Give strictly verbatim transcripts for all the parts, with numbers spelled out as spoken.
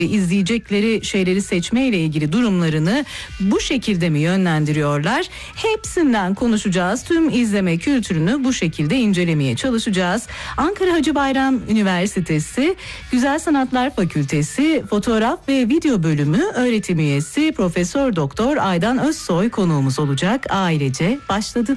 izleyecekleri şeyleri seçme ile ilgili durumlarını bu şekilde mi yönlendiriyorlar? Hepsinden konuşacağız. Tüm izleme kültürünü bu şekilde incelemeye çalışacağız. Ankara Hacı Bayram Üniversitesi Güzel Sanatlar Fakültesi Fotoğraf ve Video Bölümü öğretim üyesi Profesör Doktor Aydan Özsoy konuğumuz olacak. Ailece başladı.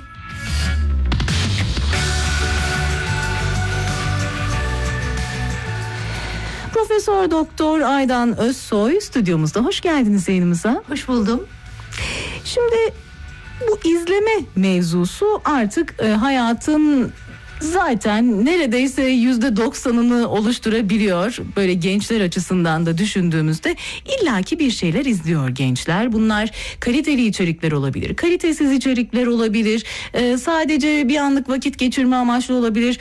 Profesör Doktor Aydan Özsoy stüdyomuzda. Hoş geldiniz yayınımıza. Hoş buldum. Şimdi bu izleme mevzusu artık e, hayatın zaten neredeyse yüzde doksanını oluşturabiliyor. Böyle gençler açısından da düşündüğümüzde illaki bir şeyler izliyor gençler. Bunlar kaliteli içerikler olabilir, kalitesiz içerikler olabilir, e, sadece bir anlık vakit geçirme amaçlı olabilir.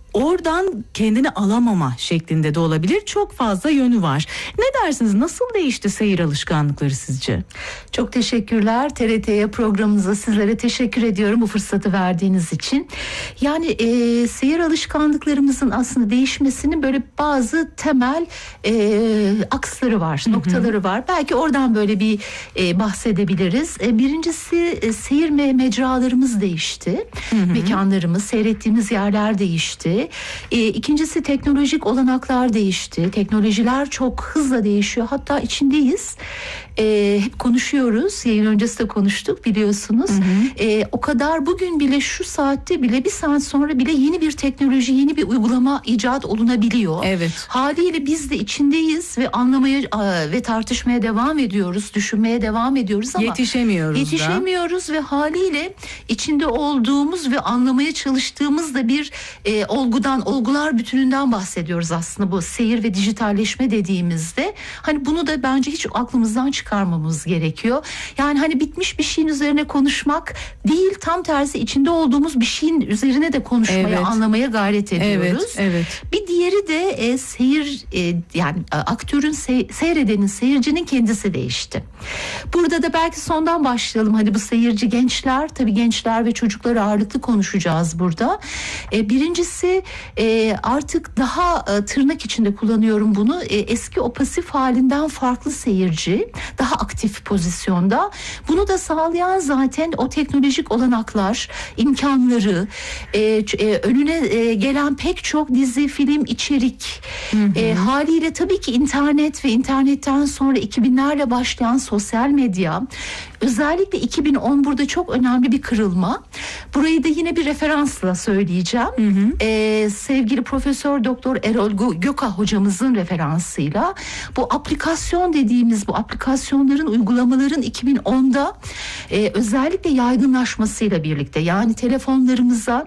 Oradan kendini alamama şeklinde de olabilir. Çok fazla yönü var. Ne dersiniz? Nasıl değişti seyir alışkanlıkları sizce? Çok teşekkürler. T R T'ye programınıza sizlere teşekkür ediyorum bu fırsatı verdiğiniz için. Yani e, seyir alışkanlıklarımızın aslında değişmesinin böyle bazı temel e, aksları var, hı hı. noktaları var. Belki oradan böyle bir e, bahsedebiliriz. E, birincisi e, seyir me- mecralarımız değişti. Hı hı. Mekanlarımız, seyrettiğimiz yerler değişti. E, ikincisi teknolojik olanaklar değişti. Teknolojiler çok hızla değişiyor. Hatta içindeyiz. E, hep konuşuyoruz. Yayın öncesi de konuştuk biliyorsunuz. Hı hı. E, o kadar bugün bile şu saatte bile bir saat sonra bile yeni bir teknoloji, yeni bir uygulama icat olunabiliyor. Evet. Haliyle biz de içindeyiz ve anlamaya ve tartışmaya devam ediyoruz. Düşünmeye devam ediyoruz ama yetişemiyoruz. Yetişemiyoruz da. Ve haliyle içinde olduğumuz ve anlamaya çalıştığımız da bir e, olgudan, olgular bütününden bahsediyoruz aslında bu seyir ve dijitalleşme dediğimizde. Hani bunu da bence hiç aklımızdan çıkarmamamız gerekiyor. Yani hani bitmiş bir şeyin üzerine konuşmak değil, tam tersi içinde olduğumuz bir şeyin üzerine de konuşmaya, evet. anlamaya gayret ediyoruz. Evet, evet. Bir diğeri de e, seyir e, yani aktörün, sey- seyredenin, seyircinin kendisi değişti. Burada da belki sondan başlayalım. Hani bu seyirci gençler, tabii gençler ve çocukları ağırlıklı konuşacağız burada. E, birincisi e, artık daha e, tırnak içinde kullanıyorum bunu. E, eski o pasif halinden farklı seyirci, daha aktif pozisyonda. Bunu da sağlayan zaten o teknolojik olanaklar, imkanları, e, e, önüne e, gelen pek çok dizi, film, içerik. Hı hı. E, haliyle tabii ki internet ve internetten sonra iki binlerle başlayan sosyal medya. Özellikle iki bin on burada çok önemli bir kırılma. Burayı da yine bir referansla söyleyeceğim. Hı hı. Ee, sevgili Profesör Doktor Erol Göka hocamızın referansıyla bu aplikasyon dediğimiz bu aplikasyonların, uygulamaların iki bin onda e, özellikle yaygınlaşmasıyla birlikte, yani telefonlarımıza,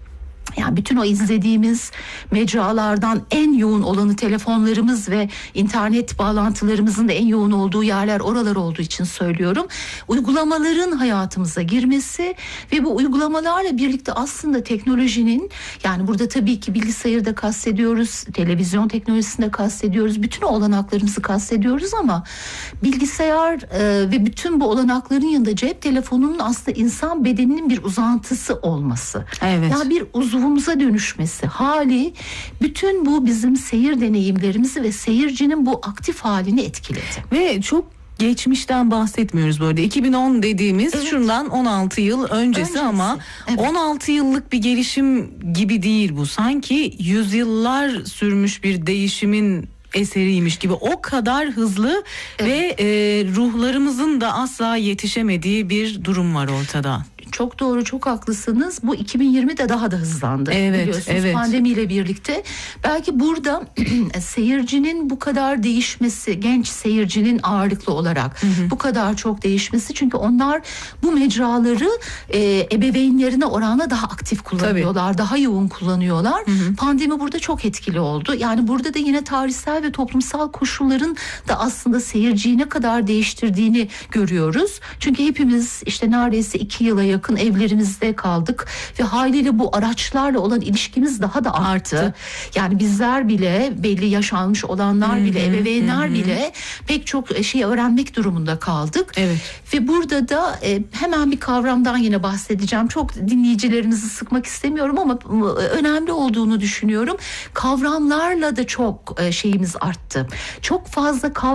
yani bütün o izlediğimiz mecralardan en yoğun olanı telefonlarımız ve internet bağlantılarımızın da en yoğun olduğu yerler oralar olduğu için söylüyorum. Uygulamaların hayatımıza girmesi ve bu uygulamalarla birlikte aslında teknolojinin, yani burada tabii ki bilgisayarı da kastediyoruz, televizyon teknolojisini de kastediyoruz, bütün o olanaklarımızı kastediyoruz ama bilgisayar e, ve bütün bu olanakların yanında cep telefonunun aslında insan bedeninin bir uzantısı olması. Evet. Yani bir uzvumuza dönüşmesi hali bütün bu bizim seyir deneyimlerimizi ve seyircinin bu aktif halini etkiledi. Ve çok geçmişten bahsetmiyoruz bu arada. iki bin on dediğimiz, evet. şundan on altı yıl öncesi, öncesi. Ama evet. on altı yıllık bir gelişim gibi değil bu. Sanki yüzyıllar sürmüş bir değişimin eseriymiş gibi, o kadar hızlı, evet. ve e, ruhlarımızın da asla yetişemediği bir durum var ortada. Çok doğru, çok haklısınız. Bu iki bin yirmide daha da hızlandı. Evet, biliyorsunuz evet. pandemiyle birlikte. Belki burada seyircinin bu kadar değişmesi, genç seyircinin ağırlıklı olarak hı hı. bu kadar çok değişmesi. Çünkü onlar bu mecraları e, ebeveynlerine oranla daha aktif kullanıyorlar. Tabii. Daha yoğun kullanıyorlar. Hı hı. Pandemi burada çok etkili oldu. Yani burada da yine tarihsel ve toplumsal koşulların da aslında seyirciyi ne kadar değiştirdiğini görüyoruz. Çünkü hepimiz işte neredeyse iki yıla yakın evlerimizde kaldık ve haliyle bu araçlarla olan ilişkimiz daha da arttı. arttı. Yani bizler bile, belli yaş almış olanlar bile, ebeveynler bile pek çok şey öğrenmek durumunda kaldık. Evet. Ve burada da e, hemen bir kavramdan yine bahsedeceğim. Çok dinleyicilerinizi sıkmak istemiyorum ama önemli olduğunu düşünüyorum. Kavramlarla da çok e, şeyimiz arttı. Çok fazla kavram